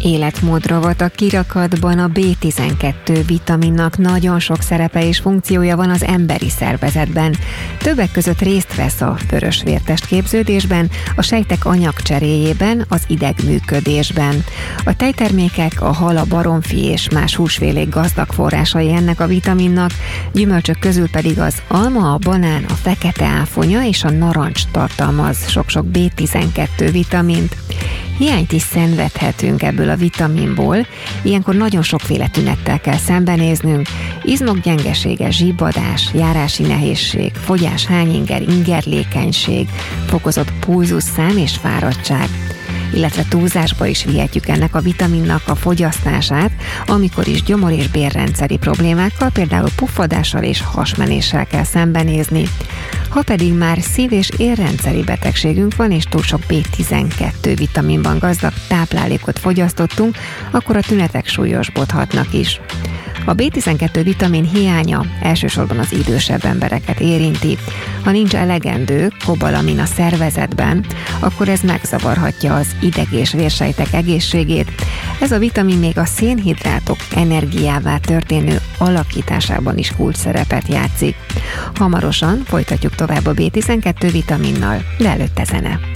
Életmódrovat a kirakatban a B12 vitaminnak nagyon sok szerepe és funkciója van az emberi szervezetben. Többek között részt vesz a vörösvértest képződésben, a sejtek anyagcseréjében, az idegműködésben. A tejtermékek, a hal, a baromfi és más húsfélék gazdag forrásai ennek a vitaminnak, gyümölcsök közül pedig az alma, a banán, a fekete áfonya és a narancs tartalmaz sok-sok B12 vitamint. Hiányt is szenvedhetünk ebből a vitaminból, ilyenkor nagyon sokféle tünettel kell szembenéznünk: izmok gyengesége, zsibbadás, járási nehézség, fogyás, hányinger, ingerlékenység, fokozott pulzusszám és fáradtság. Illetve túlzásba is vihetjük ennek a vitaminnak a fogyasztását, amikor is gyomor- és bérrendszeri problémákkal, például puffadással és hasmenéssel kell szembenézni. Ha pedig már szív- és érrendszeri betegségünk van, és túl sok B12 vitaminban gazdag táplálékot fogyasztottunk, akkor a tünetek súlyosbodhatnak is. A B12 vitamin hiánya elsősorban az idősebb embereket érinti. Ha nincs elegendő kobalamin a szervezetben, akkor ez megzavarhatja az ideg- és vérsejtek egészségét. Ez a vitamin még a szénhidrátok energiává történő alakításában is kulcsszerepet játszik. Hamarosan folytatjuk tovább a B12 vitaminnal, de előtte zene.